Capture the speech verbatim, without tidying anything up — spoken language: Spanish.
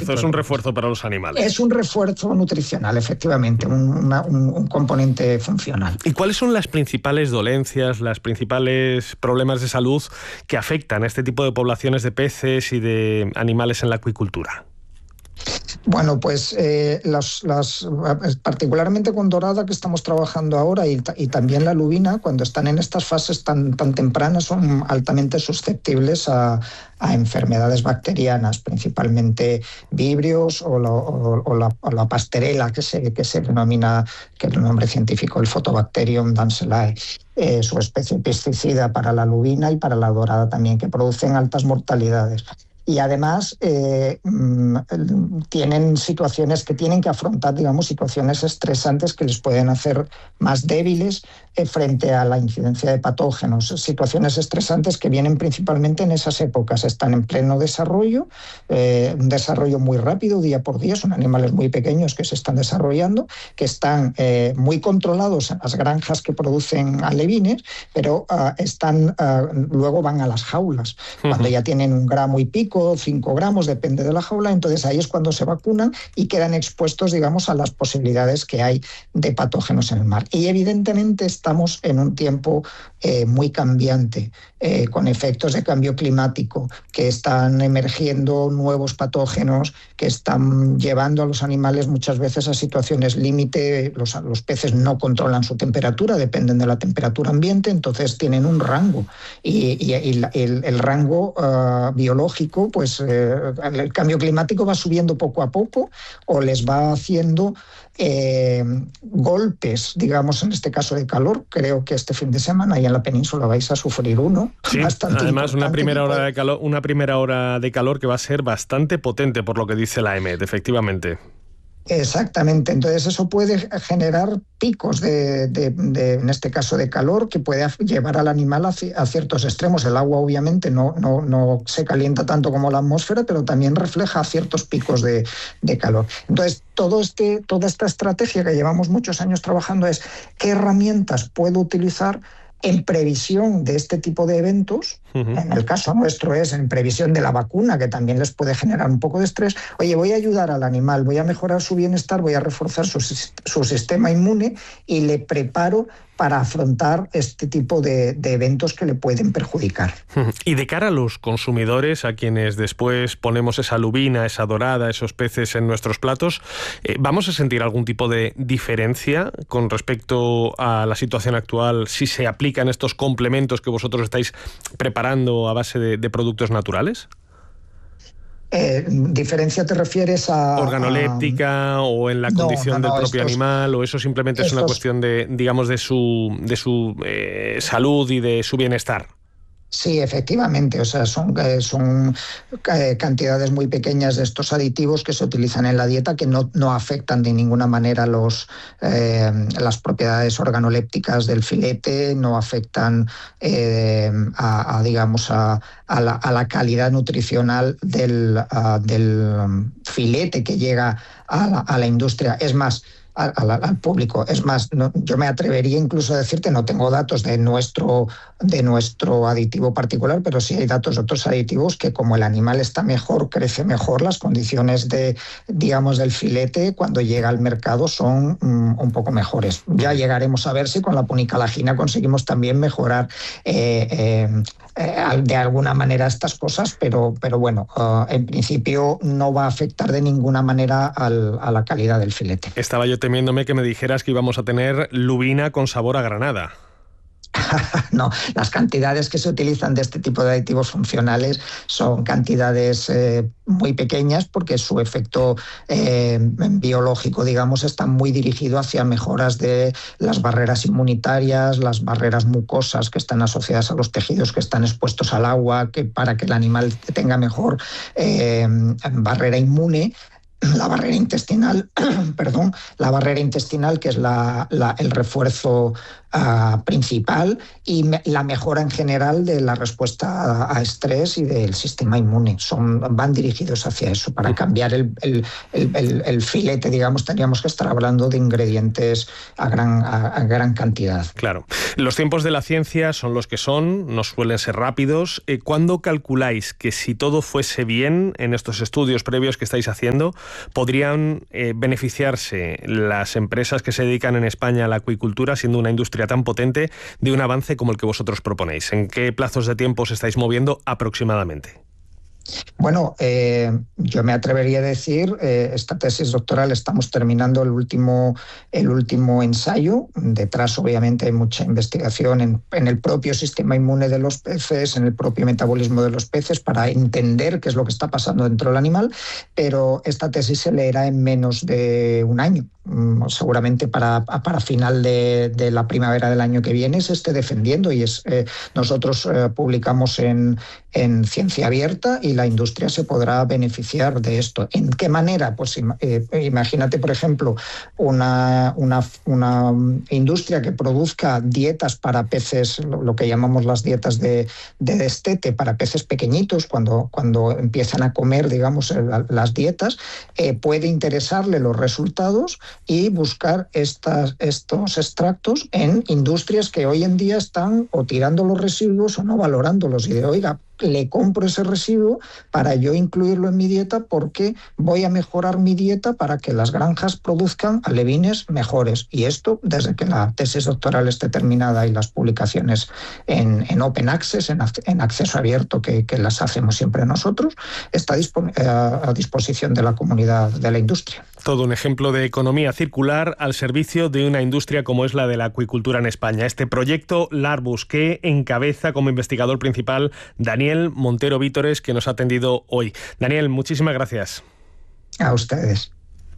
refuerzo, es un refuerzo para los animales. Es un refuerzo nutricional, efectivamente, un, una, un, un componente funcional. ¿Y cuáles son las principales dolencias, las principales problemas de salud que afectan a este tipo de poblaciones de peces y de animales en la acuicultura? Bueno, pues eh, las, las, particularmente con dorada, que estamos trabajando ahora, y, y también la lubina, cuando están en estas fases tan, tan tempranas, son altamente susceptibles a, a enfermedades bacterianas, principalmente vibrios o la, o, o la, o la pasterela, que se, que se denomina, que es el nombre científico, el Photobacterium danselae. Eh, su especie pesticida para la lubina y para la dorada también, que producen altas mortalidades. Y además eh, tienen situaciones que tienen que afrontar, digamos, situaciones estresantes que les pueden hacer más débiles eh, frente a la incidencia de patógenos. Situaciones estresantes que vienen principalmente en esas épocas. Están en pleno desarrollo, eh, un desarrollo muy rápido, día por día. Son animales muy pequeños que se están desarrollando, que están eh, muy controlados en las granjas que producen alevines, pero uh, están, uh, luego van a las jaulas. Uh-huh. Cuando ya tienen un gramo y pico, cinco gramos, depende de la jaula, entonces ahí es cuando se vacunan y quedan expuestos, digamos, a las posibilidades que hay de patógenos en el mar. Y evidentemente estamos en un tiempo eh, muy cambiante, eh, con efectos de cambio climático, que están emergiendo nuevos patógenos, que están llevando a los animales muchas veces a situaciones límite. Los, los peces no controlan su temperatura, dependen de la temperatura ambiente, entonces tienen un rango. Y, y, y el, el rango uh, biológico, pues eh, el cambio climático va subiendo poco a poco o les va haciendo eh, golpes, digamos, en este caso de calor. Creo que este fin de semana ahí en la península vais a sufrir uno. Sí, además una primera hora de calor, una primera hora de calor que va a ser bastante potente, por lo que dice la E M E D, efectivamente. Exactamente, entonces eso puede generar picos de, de, de, en este caso de calor, que puede llevar al animal a, a ciertos extremos. El agua obviamente no, no, no se calienta tanto como la atmósfera, pero también refleja ciertos picos de, de calor. Entonces todo este, toda esta estrategia que llevamos muchos años trabajando es qué herramientas puedo utilizar en previsión de este tipo de eventos. Uh-huh. En el caso nuestro es en previsión de la vacuna, que también les puede generar un poco de estrés. Oye, voy a ayudar al animal, voy a mejorar su bienestar, voy a reforzar su, su sistema inmune y le preparo para afrontar este tipo de, de eventos que le pueden perjudicar. Y de cara a los consumidores, a quienes después ponemos esa lubina, esa dorada, esos peces en nuestros platos, eh, ¿vamos a sentir algún tipo de diferencia con respecto a la situación actual si se aplican estos complementos que vosotros estáis preparando a base de, de productos naturales? Eh, ¿Diferencia te refieres a...? ¿Organoléptica a... o en la condición no, no, no, del propio estos, animal? ¿O eso simplemente estos, es una cuestión de, digamos, de su, de su eh, salud y de su bienestar? Sí, efectivamente, o sea, son, eh, son eh, cantidades muy pequeñas de estos aditivos que se utilizan en la dieta, que no, no afectan de ninguna manera los, eh, las propiedades organolépticas del filete, no afectan eh, a, a, digamos, a, a, la, a la calidad nutricional del, a, del filete que llega a la, a la industria. Es más, Al, al, al público. Es más, no, yo me atrevería incluso a decirte, no tengo datos de nuestro, de nuestro aditivo particular, pero sí hay datos de otros aditivos que, como el animal está mejor, crece mejor, las condiciones de, digamos, del filete cuando llega al mercado son um, un poco mejores. Ya llegaremos a ver si con la punicalagina conseguimos también mejorar eh, eh, eh, de alguna manera estas cosas, pero, pero bueno, uh, en principio no va a afectar de ninguna manera al, a la calidad del filete. Estaba yo temiéndome que me dijeras que íbamos a tener lubina con sabor a granada. No, las cantidades que se utilizan de este tipo de aditivos funcionales son cantidades eh, muy pequeñas, porque su efecto eh, biológico, digamos, está muy dirigido hacia mejoras de las barreras inmunitarias, las barreras mucosas que están asociadas a los tejidos que están expuestos al agua, que para que el animal tenga mejor eh, barrera inmune. la barrera intestinal, perdón, la barrera intestinal, que es la, la, el refuerzo uh, principal, y me, la mejora en general de la respuesta a, a estrés y del sistema inmune. Son, van dirigidos hacia eso. Para cambiar el, el, el, el, el filete, digamos, tendríamos que estar hablando de ingredientes a gran, a, a gran cantidad. Claro. Los tiempos de la ciencia son los que son, no suelen ser rápidos. ¿Cuándo calculáis que, si todo fuese bien en estos estudios previos que estáis haciendo, podrían eh, beneficiarse las empresas que se dedican en España a la acuicultura, siendo una industria tan potente, de un avance como el que vosotros proponéis? ¿En qué plazos de tiempo os estáis moviendo aproximadamente? Bueno, eh, yo me atrevería a decir, eh, esta tesis doctoral estamos terminando el último, el último ensayo. Detrás, obviamente, hay mucha investigación en, en el propio sistema inmune de los peces, en el propio metabolismo de los peces, para entender qué es lo que está pasando dentro del animal, pero esta tesis se leerá en menos de un año. Seguramente para, para final de, de la primavera del año que viene se esté defendiendo, y es, eh, nosotros eh, publicamos en, en Ciencia Abierta y la industria se podrá beneficiar de esto. ¿En qué manera? Pues eh, imagínate, por ejemplo, una, una, una industria que produzca dietas para peces, lo, lo que llamamos las dietas de, de destete, para peces pequeñitos, cuando, cuando empiezan a comer, digamos, las dietas, eh, puede interesarle los resultados y buscar estas, estos extractos en industrias que hoy en día están o tirando los residuos o no valorándolos, y de, oiga, le compro ese residuo para yo incluirlo en mi dieta, porque voy a mejorar mi dieta para que las granjas produzcan alevines mejores. Y esto, desde que la tesis doctoral esté terminada y las publicaciones en, en Open Access, en, en acceso abierto, que, que las hacemos siempre nosotros, está dispo, a, a disposición de la comunidad de la industria. Todo un ejemplo de economía circular al servicio de una industria como es la de la acuicultura en España. Este proyecto Larvus, que encabeza como investigador principal Daniel Montero Vítores, que nos ha atendido hoy. Daniel, muchísimas gracias. A ustedes.